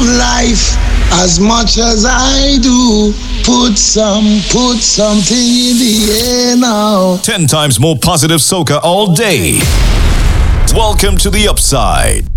life as much as I do. Put something in the air now. 10 times more positive soca all day. Welcome to the Upside.